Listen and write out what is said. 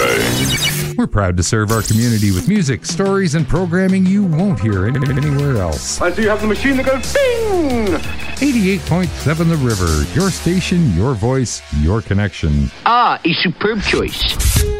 River. We're proud to serve our community with music, stories, and programming you won't hear anywhere else. And so you have the machine that goes bing! 88.7 The River, your station, your voice, your connection. Ah, a superb choice.